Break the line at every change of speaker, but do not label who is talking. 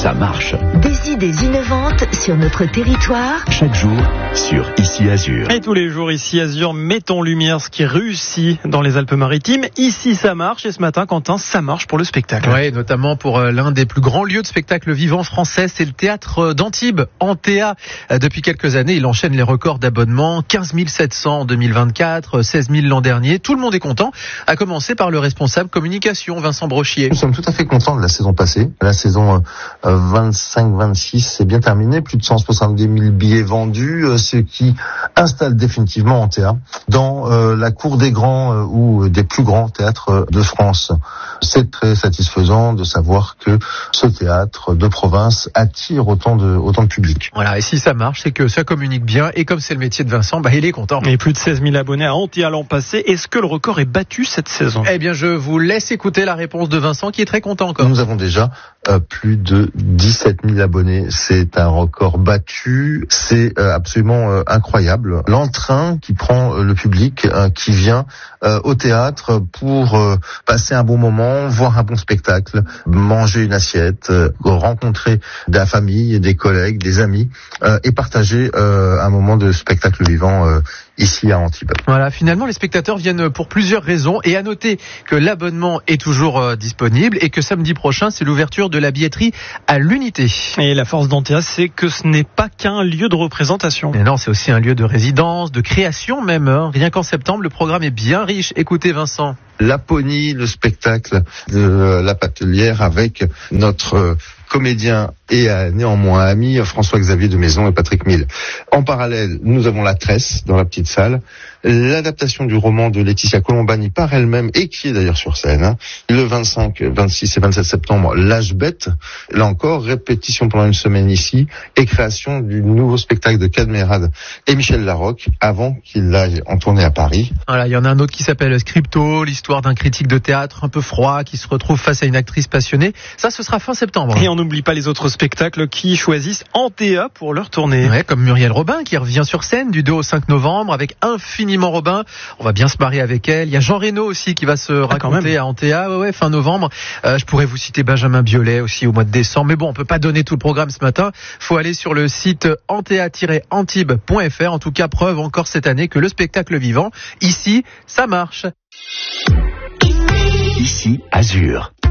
ça marche.
Des idées innovantes sur notre territoire.
Chaque jour sur Ici Azur.
Et tous les jours, Ici Azur, met en lumière ce qui réussit dans les Alpes-Maritimes. Ici, ça marche. Et ce matin, Quentin, ça marche pour le spectacle.
Oui, notamment pour l'un des plus grands lieux de spectacle vivant français, c'est le théâtre d'Antibes, Antea. Depuis quelques années, il enchaîne les records d'abonnements. 15 700 en 2024, 16 000 l'an dernier. Tout le monde est content, à commencer par le responsable communication, Vincent Brochier.
Nous sommes tout à fait contents de la saison passée. La saison 25-26 c'est bien terminé. Plus de 170 000 billets vendus, ce qui installe définitivement Antea dans la cour des grands ou des plus grands théâtres de France. C'est très satisfaisant de savoir que ce théâtre de province attire autant de public.
Voilà, et si ça marche, c'est que ça communique bien, et comme c'est le métier de Vincent, il est content.
Et plus de 16 000 abonnés à Antea l'an passé. Est-ce que le record est battu cette saison?
Eh bien, je vous laisse écouter la réponse de Vincent, qui est très content encore.
Nous avons déjà plus de 17 000 abonnés. C'est un record battu. C'est absolument incroyable. L'entrain qui prend le public qui vient au théâtre pour passer un bon moment, voir un bon spectacle, manger une assiette, rencontrer de la famille, des collègues, des amis et partager un moment de spectacle vivant ici à Antibes.
Voilà, finalement les spectateurs viennent pour plusieurs raisons, et à noter que l'abonnement est toujours disponible et que samedi prochain c'est l'ouverture de la billetterie à l'Unité.
Et la force d'Antea, c'est que ce n'est pas qu'un lieu de représentation.
Mais non, c'est aussi un lieu de résidence, de création même. Rien qu'en septembre, le programme est bien riche. Écoutez Vincent.
Laponie, le spectacle de la Patelière avec notre comédien et néanmoins ami François-Xavier de Maison et Patrick Mille. En parallèle, nous avons La Tresse dans la petite salle, l'adaptation du roman de Laetitia Colombani par elle-même et qui est d'ailleurs sur scène. Le 25, 26 et 27 septembre, L'Âge bête. Là encore, répétition pendant une semaine ici et création du nouveau spectacle de Cadmerade et Michel Larocque avant qu'il aille en tournée à Paris.
Voilà, il y en a un autre qui s'appelle Scripto, l'histoire d'un critique de théâtre un peu froid qui se retrouve face à une actrice passionnée. Ça, ce sera fin septembre.
Et on n'oublie pas les autres spectacles qui choisissent Antea pour leur tournée.
Ouais, comme Muriel Robin qui revient sur scène du 2 au 5 novembre avec Infiniment Robin. On va bien se marier avec elle. Il y a Jean Reno aussi qui va se raconter à Antea, fin novembre. Je pourrais vous citer Benjamin Biolay aussi au mois de décembre. Mais bon, on peut pas donner tout le programme ce matin. Faut aller sur le site antea-antibes.fr. En tout cas, preuve encore cette année que le spectacle vivant, ici, ça marche.
Ici Azur.